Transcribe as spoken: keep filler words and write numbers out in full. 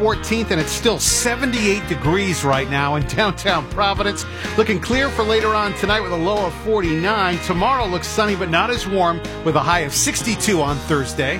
fourteenth, and it's still seventy-eight degrees right now in downtown Providence. Looking clear for later on tonight with a low of forty-nine. Tomorrow looks sunny but not as warm with a high of sixty-two on Thursday.